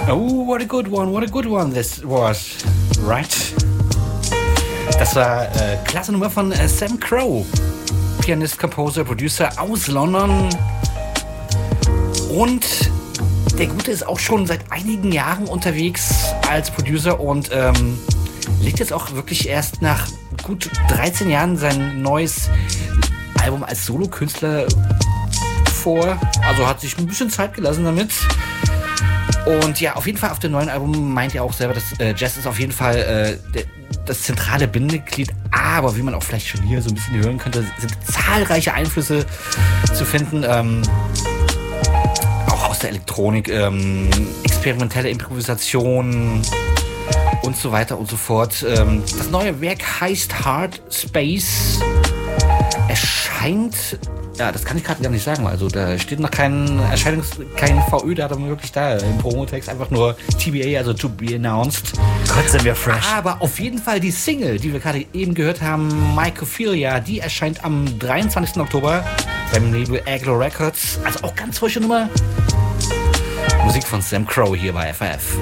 Oh, what a good one this was, right? Das war klasse Nummer von Sam Crow, Pianist, Composer, Producer aus London. Und der Gute ist auch schon seit einigen Jahren unterwegs als Producer und legt jetzt auch wirklich erst nach gut 13 Jahren sein neues Album als Solokünstler vor. Also hat sich ein bisschen Zeit gelassen damit. Und ja, auf jeden Fall auf dem neuen Album meint er auch selber, dass Jazz ist auf jeden Fall das zentrale Bindeglied. Aber wie man auch vielleicht schon hier so ein bisschen hören könnte, sind zahlreiche Einflüsse zu finden. Auch aus der Elektronik, experimentelle Improvisation und so weiter und so fort. Das neue Werk heißt Hard Space. Erscheint, ja, das kann ich gerade gar nicht sagen. Also da steht noch kein VÖ-Datum wirklich da. Im Promotext einfach nur TBA, also to be announced. Gott, sind wir fresh. Aber auf jeden Fall die Single, die wir gerade eben gehört haben, Mycophilia, die erscheint am 23. Oktober beim Label Aglo Records. Also auch ganz frische Nummer. Musik von Sam Crow hier bei FAF.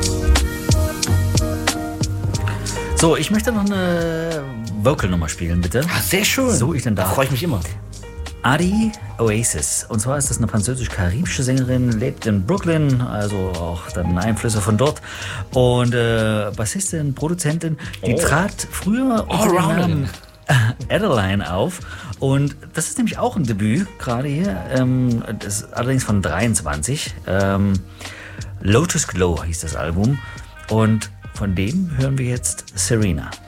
So, ich möchte noch eine Vocal-Nummer spielen, bitte. Ah, sehr schön. So, ich denn da. Da freue ich mich immer. Adi Oasis. Und zwar ist das eine französisch-karibische Sängerin, lebt in Brooklyn, also auch dann Einflüsse von dort. Und Bassistin, Produzentin, die trat früher unter dem Namen Adeline auf. Und das ist nämlich auch ein Debüt, gerade hier. Das ist allerdings von 23. Lotus Glow hieß das Album. Und von dem hören wir jetzt Serena.